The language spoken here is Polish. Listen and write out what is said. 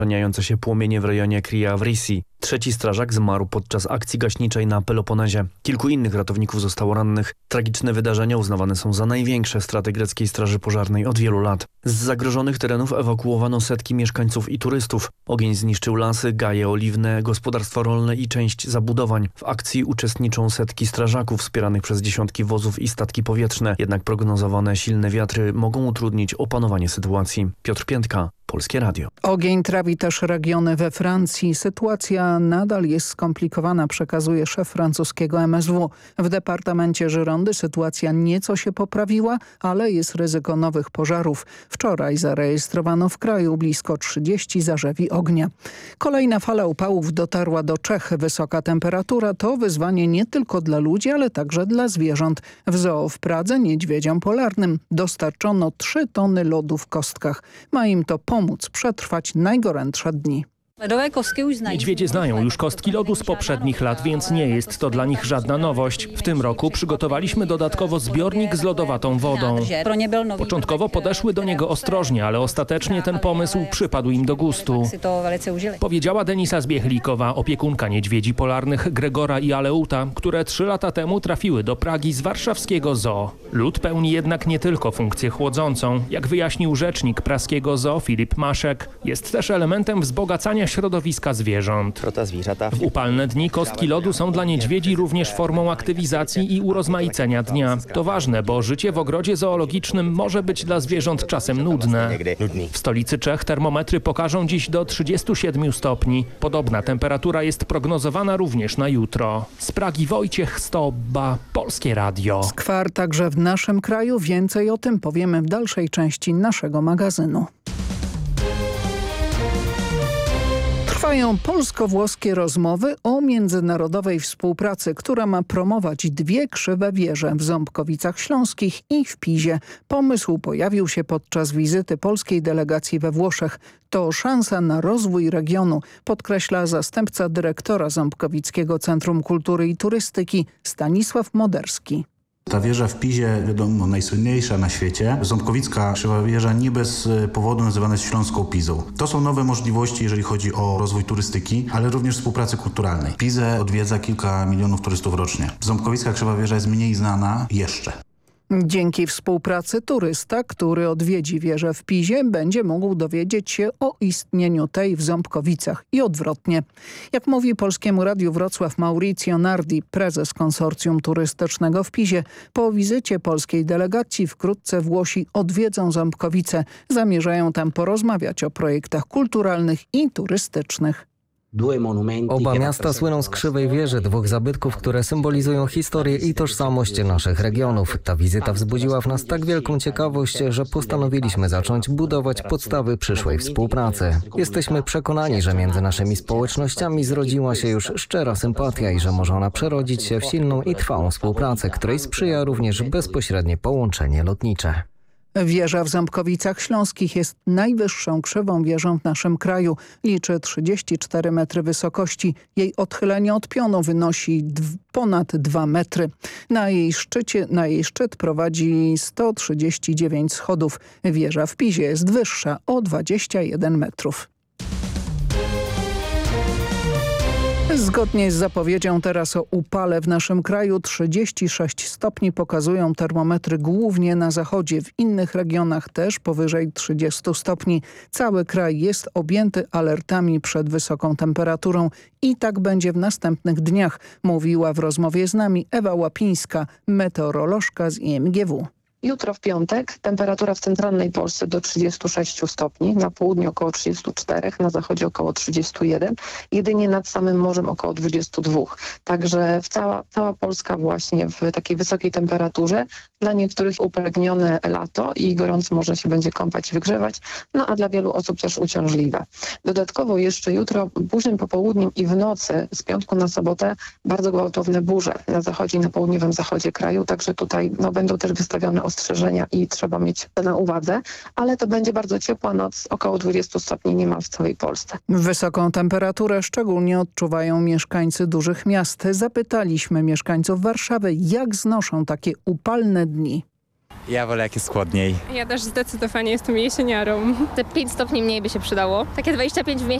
rozprzestrzeniające się płomienie w rejonie Kria Vrisi. Trzeci strażak zmarł podczas akcji gaśniczej na Peloponezie. Kilku innych ratowników zostało rannych. Tragiczne wydarzenia uznawane są za największe straty greckiej straży pożarnej od wielu lat. Z zagrożonych terenów ewakuowano setki mieszkańców i turystów. Ogień zniszczył lasy, gaje oliwne, gospodarstwa rolne i część zabudowań. W akcji uczestniczą setki strażaków wspieranych przez dziesiątki wozów i statki powietrzne. Jednak prognozowane silne wiatry mogą utrudnić opanowanie sytuacji. Piotr Piętka, Polskie Radio. Ogień trawi też regiony we Francji. Sytuacja nadal jest skomplikowana, przekazuje szef francuskiego MSW. W departamencie Girondy sytuacja nieco się poprawiła, ale jest ryzyko nowych pożarów. Wczoraj zarejestrowano w kraju blisko 30 zarzewi ognia. Kolejna fala upałów dotarła do Czech. Wysoka temperatura to wyzwanie nie tylko dla ludzi, ale także dla zwierząt. W zoo w Pradze niedźwiedziom polarnym dostarczono 3 tony lodu w kostkach. Ma im to pomóc przetrwać najgorętsze dni. Niedźwiedzie znają już kostki lodu z poprzednich lat, więc nie jest to dla nich żadna nowość. W tym roku przygotowaliśmy dodatkowo zbiornik z lodowatą wodą. Początkowo podeszły do niego ostrożnie, ale ostatecznie ten pomysł przypadł im do gustu. Powiedziała Denisa Zbiechlikowa, opiekunka niedźwiedzi polarnych Gregora i Aleuta, które 3 lata temu trafiły do Pragi z warszawskiego zoo. Lód pełni jednak nie tylko funkcję chłodzącą. Jak wyjaśnił rzecznik praskiego zoo Filip Maszek, jest też elementem wzbogacania środowiska zwierząt. W upalne dni kostki lodu są dla niedźwiedzi również formą aktywizacji i urozmaicenia dnia. To ważne, bo życie w ogrodzie zoologicznym może być dla zwierząt czasem nudne. W stolicy Czech termometry pokażą dziś do 37 stopni. Podobna temperatura jest prognozowana również na jutro. Z Pragi Wojciech Stobba, Polskie Radio. Skwar także w naszym kraju. Więcej o tym powiemy w dalszej części naszego magazynu. Trwają polsko-włoskie rozmowy o międzynarodowej współpracy, która ma promować 2 krzywe wieże w Ząbkowicach Śląskich i w Pizie. Pomysł pojawił się podczas wizyty polskiej delegacji we Włoszech. To szansa na rozwój regionu, podkreśla zastępca dyrektora Ząbkowickiego Centrum Kultury i Turystyki Stanisław Moderski. Ta wieża w Pizie, wiadomo, najsłynniejsza na świecie. Ząbkowicka krzywa wieża nie bez powodu nazywana jest Śląską Pizą. To są nowe możliwości, jeżeli chodzi o rozwój turystyki, ale również współpracy kulturalnej. Pizę odwiedza kilka milionów turystów rocznie. Ząbkowicka krzywa wieża jest mniej znana jeszcze. Dzięki współpracy turysta, który odwiedzi wieżę w Pizie, będzie mógł dowiedzieć się o istnieniu tej w Ząbkowicach i odwrotnie. Jak mówi Polskiemu Radiu Wrocław Maurizio Nardi, prezes konsorcjum turystycznego w Pizie, po wizycie polskiej delegacji wkrótce Włosi odwiedzą Ząbkowice. Zamierzają tam porozmawiać o projektach kulturalnych i turystycznych. Oba miasta słyną z krzywej wieży, 2 zabytków, które symbolizują historię i tożsamość naszych regionów. Ta wizyta wzbudziła w nas tak wielką ciekawość, że postanowiliśmy zacząć budować podstawy przyszłej współpracy. Jesteśmy przekonani, że między naszymi społecznościami zrodziła się już szczera sympatia i że może ona przerodzić się w silną i trwałą współpracę, której sprzyja również bezpośrednie połączenie lotnicze. Wieża w Ząbkowicach Śląskich jest najwyższą krzywą wieżą w naszym kraju. Liczy 34 metry wysokości. Jej odchylenie od pionu wynosi ponad 2 metry. Na jej szczyt prowadzi 139 schodów. Wieża w Pizie jest wyższa o 21 metrów. Zgodnie z zapowiedzią teraz o upale w naszym kraju 36 stopni pokazują termometry głównie na zachodzie. W innych regionach też powyżej 30 stopni. Cały kraj jest objęty alertami przed wysoką temperaturą i tak będzie w następnych dniach, mówiła w rozmowie z nami Ewa Łapińska, meteorolożka z IMGW. Jutro w piątek temperatura w centralnej Polsce do 36 stopni, na południu około 34, na zachodzie około 31, jedynie nad samym morzem około 22. Także cała Polska właśnie w takiej wysokiej temperaturze. Dla niektórych upragnione lato i gorące morze się będzie kąpać i wygrzewać, no a dla wielu osób też uciążliwe. Dodatkowo jeszcze jutro późnym popołudniem i w nocy z piątku na sobotę bardzo gwałtowne burze na zachodzie i na południowym zachodzie kraju, także tutaj będą też wystawione ostrzeżenia i trzeba mieć to na uwadze, ale to będzie bardzo ciepła noc, około 20 stopni niemal w całej Polsce. Wysoką temperaturę szczególnie odczuwają mieszkańcy dużych miast. Zapytaliśmy mieszkańców Warszawy, jak znoszą takie upalne dni. Ja wolę jak jest chłodniej. Ja też zdecydowanie jestem jesieniarą. Te 5 stopni mniej by się przydało. Takie 25 w mieście